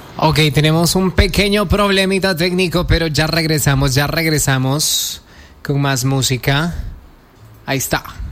Ok, tenemos un pequeño problemita técnico, pero ya regresamos con más música. Ahí está.